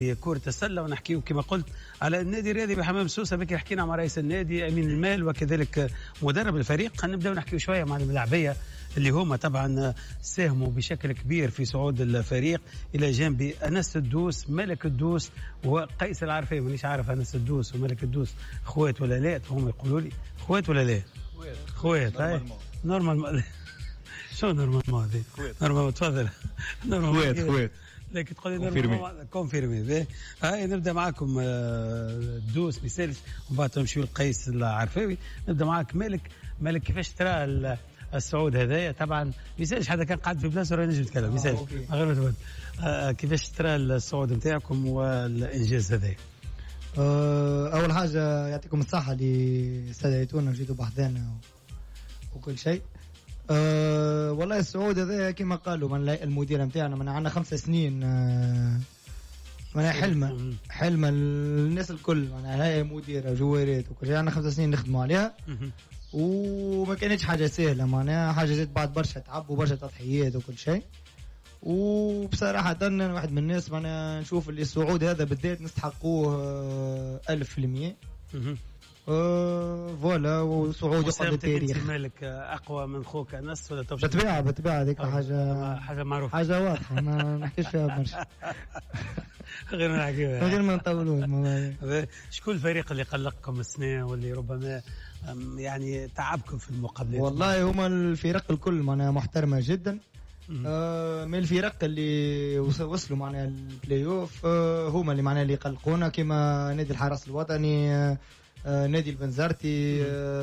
كرة السلة، ونحكيه كما قلت على النادي الرياضي بحمام سوسة. بكي حكينا مع رئيس النادي أمين المال وكذلك مدرب الفريق. خلينا نبدأ نحكيه شوية مع الملاعبية اللي هما طبعا ساهموا بشكل كبير في صعود الفريق، إلى جانب أنس الدوس، ملك الدوس وقيس العرفي. مانيش عارف أنس الدوس وملك الدوس خوات ولا لا، هم يقولوا لي خوات ولا لا؟ خوات. هاي نورمال. شو نورمال هذه؟ نورمال تفضل. نورمال خوات لكن تقولي كونفيرمي. هاي نبدا معاكم دوس مثال ومن بعد نمشيو لقيس العرفاوي. نبدا معاك مالك كيفاش ترى الصعود هذايا؟ طبعا مثالش حدا كان قاعد في بلاصه ولا نجم نتكلم مثال غير ما تقول كيفاش ترى الصعود نتاعكم والانجاز هذايا؟ اول حاجه يعطيكم الصحه اللي استدعيتونا وجيتوا بحذانا وكل شيء. والله الصعود هذا كما قالوا من المدير نتاعنا من عندنا 5 سنين من حلمه الناس الكل. انا هاي مديره جوارات وكل شيء، عندنا 5 سنين نخدموا عليها وما كانتش حاجه سهله، معناها حاجه جات بعد برشا تعب وبرشا تضحيات وكل شيء. وبصراحه انا واحد من الناس معناها نشوف اللي الصعود هذا بالذات نستحقوه 1000%. فوالا وصعود يقعد التاريخ. مالك اقوى من خوك انس ولا توش؟ بالطبيعه هذيك حاجه معروفه، حاجه واضحه ما نحكيش فيها برشا. غير ما نحكيها، غير ما نطولوش. شكون الفريق اللي قلقكم السنه واللي ربما يعني تعبكم في المقابلات؟ والله هما الفرق الكل معناها محترمه جدا. من الفرق اللي وصلوا معناها البلاي اوف هما اللي معناها اللي يقلقونا، كما نادي الحرس الوطني، نادي البنزرتي،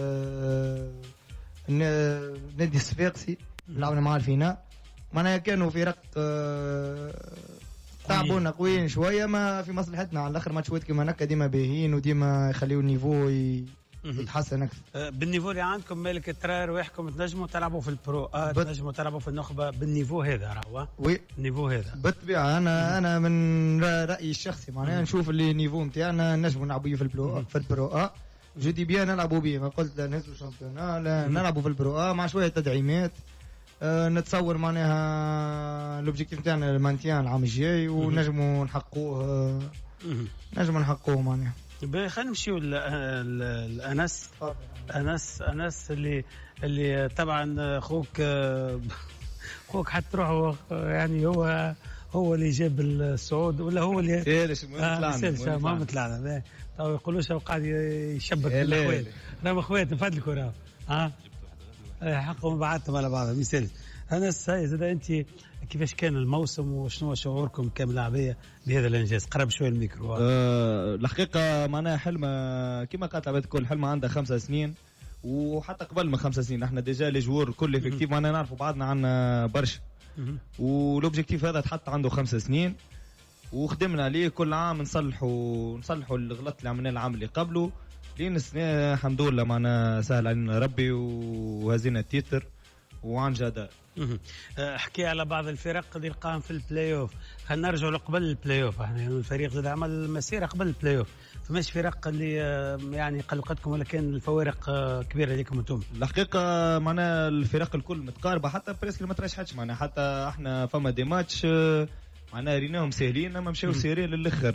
نادي الصفاقسي لعبنا مع الفيناء. معناها كانوا فرق تعبونا قويين شويه، ما في مصلحتنا على الاخر. ماتشات كما هكا ديما باهيين وديما يخليوا النيفو يتحسن اكثر. بالنيفو اللي عندكم مالك ترى رواحكم تنجموا تلعبوا في البرو، تنجموا تلعبوا في النخبه بالنيفو هذا راهو؟ وي النيفو هذا بالطبيعه. انا من رايي الشخصي معناها نشوف اللي النيفو نتاعنا نجموا نلعبوا في البرو جدي بيان نلعبوا بيه. ما قلت لا نهزوا شامبيونا، لا نلعبوا في البرو مع شويه تدعيمات. نتصور معناها الاوبجيكتيف نتاعنا المانتيان العام الجاي ونجموا نحققوه. معناها. خلينا نمشيو لأنس. أنس اللي طبعا خوك حتى روحه يعني هو اللي جاب الصعود ولا هو اللي ما طلعنا تو يقولوش هو قاعد يشبك بالاخوات. راهم اخوات نفدلكوا راهم حقهم بعضهم على بعض. مثال أنس، هاي زاد انت كيفاش كان الموسم وشنو شعوركم كملاعبيه بهذا الانجاز؟ قرب شويه الميكرو. الحقيقه معناها حلمه كما قالت لعبات الكل، حلمه عندها 5 سنين وحتى قبل من 5 سنين احنا ديجا لي جوور كل افكتيف معناها نعرفوا بعضنا عنا برشا. والاوبجيكتيف هذا تحط عنده 5 سنين وخدمنا عليه كل عام نصلحوا الغلط اللي عملناه العام اللي قبله لين السنه الحمد لله معنا سهل علينا ربي وهزينا التيتر وعن جدار. احكي على بعض الفرق اللي لقاهم في البلاي اوف. خلينا نرجعوا لقبل البلاي اوف. يعني الفريق زاد عمل مسيره قبل البلاي اوف، فماش فرق اللي يعني قلقتكم ولا كان الفوارق كبيره لكم انتم؟ الحقيقه معناها الفرق الكل متقاربه، حتى بريسك ما ترشحتش معناها. حتى احنا فما دي ماتش معناها ريناهم سهلين اما مشاو سيرين للاخر.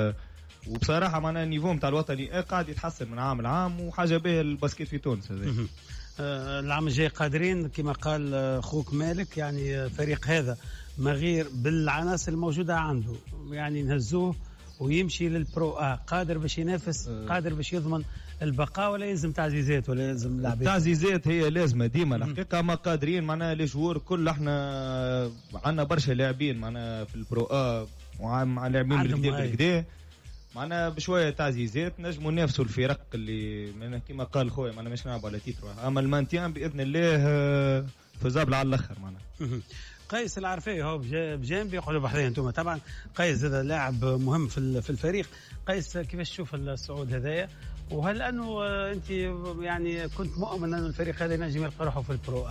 وبصراحه معناها النيفو نتاع الوطني قاعد يتحسن من عام لعام وحاجه باهيه الباسكيت في تونس هذا. العام الجاي قادرين كما قال خوك مالك، يعني فريق هذا ما غير بالعناصر الموجوده عنده يعني نهزوه ويمشي للبرو قادر باش ينافس، قادر باش يضمن البقاء، ولا يلزم تعزيزات ولا يلزم لاعبين؟ تعزيزات هي لازمه ديما. الحقيقه ما قادرين معناها لي جوور كل احنا عندنا برشا لاعبين معناها في البرو ومع لاعبين بالكدا معنا بشويه تعزيزات نجموا ننافسوا الفرق اللي كما قال خويا معنا مش نلعبوا على تيترو. اما المانتيان باذن الله فزابل على الاخر معنا. قيس العرفي هو بجانبي يقعدوا بحذايا انتم. طبعا قيس هذا لاعب مهم في الفريق. قيس كيفاش تشوف الصعود هذايا؟ وهل انه انت يعني كنت مؤمن ان الفريق هذا ينجم يلقى روحه في البرو؟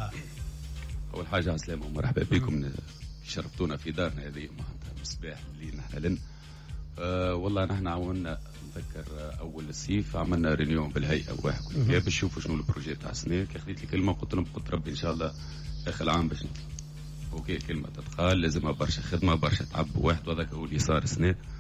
اول حاجه عسلامه ومرحبا بكم، شرفتونا في دارنا هذه معناتها مصباح اللي نحن لنا. والله نحن عاونا نذكر اول الصيف عملنا رينيون بالهيئه واحد كل باش نشوفوا شنو البروجي تاع السنه. كي خذيت لي كلمه قلت لهم قلت ربي ان شاء الله اخر العام باش اوكي كلمه تتقال لازم برشا خدمه برشا تعب واحد، وهذاك هو اللي صار السنه.